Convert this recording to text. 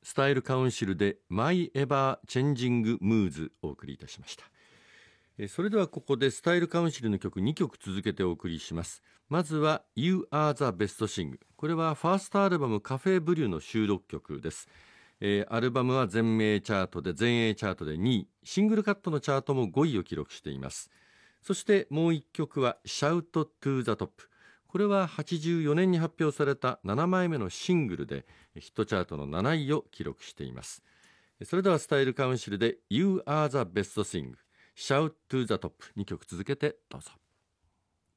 スタイルカウンシルでマイエバーチェンジングムーズお送りいたしました。それではここでスタイルカウンシルの曲2曲続けてお送りします。まずは You Are the Best Thing。 これはファーストアルバムカフェブリューの収録曲です。アルバムは全英チャートで2位、シングルカットのチャートも5位を記録しています。そしてもう1曲は Shout to the Top。 これは84年に発表された7枚目のシングルでヒットチャートの7位を記録しています。それではスタイルカウンシルで You Are the Best Thing、Shout to the Top、 2曲続けてどうぞ。